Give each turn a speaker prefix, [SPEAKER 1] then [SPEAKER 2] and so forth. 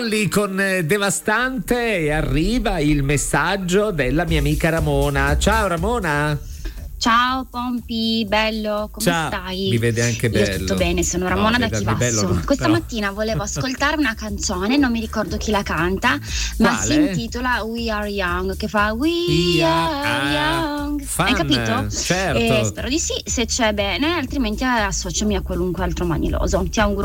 [SPEAKER 1] Molly con Devastante, e arriva il messaggio della mia amica Ramona. Ciao Ramona.
[SPEAKER 2] Ciao Pompi, bello, come
[SPEAKER 1] Ciao.
[SPEAKER 2] stai?
[SPEAKER 1] Mi vede anche bello.
[SPEAKER 2] Io tutto bene, sono Ramona da
[SPEAKER 1] vedermi
[SPEAKER 2] Chivasso.
[SPEAKER 1] bello no,
[SPEAKER 2] Questa
[SPEAKER 1] però.
[SPEAKER 2] mattina volevo ascoltare una canzone, non mi ricordo chi la canta, ma
[SPEAKER 1] Quale?
[SPEAKER 2] si intitola We Are Young, che fa We Are Young.
[SPEAKER 1] Fan,
[SPEAKER 2] Hai capito?
[SPEAKER 1] certo.
[SPEAKER 2] Spero di sì, se c'è bene, altrimenti associami a qualunque altro maniloso. Ti auguro